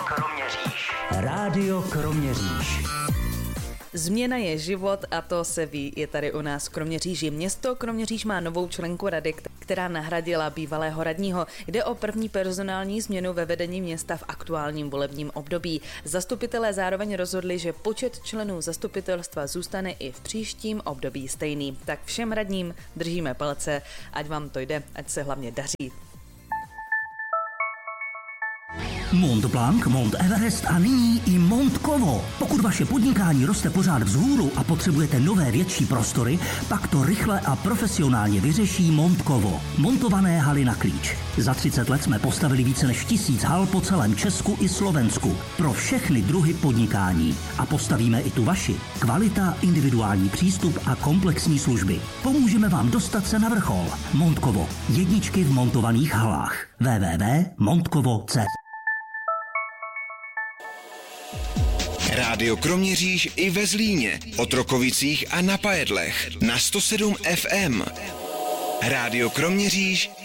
Kroměříž. Rádio Kroměříž. Změna je život a to se ví, je tady u nás v Kroměříži. Město Kroměříž má novou členku rady, která nahradila bývalého radního. Jde o první personální změnu ve vedení města v aktuálním volebním období. Zastupitelé zároveň rozhodli, že počet členů zastupitelstva zůstane i v příštím období stejný. Tak všem radním držíme palce, ať vám to jde, ať se hlavně daří. Mont Blanc, Mont Everest a nyní i Mont Kovo. Pokud vaše podnikání roste pořád vzhůru a potřebujete nové větší prostory, pak to rychle a profesionálně vyřeší Mont Kovo. Montované haly na klíč. Za 30 let jsme postavili více než 1000 hal po celém Česku i Slovensku. Pro všechny druhy podnikání. A postavíme i tu vaši. Kvalita, individuální přístup a komplexní služby. Pomůžeme vám dostat se na vrchol. Mont Kovo. Jedničky v montovaných halách. www.montkovo.cz. Rádio Kroměříž i ve Zlíně, Otrokovicích a na Pajedlech na 107 FM. Rádio Kroměříž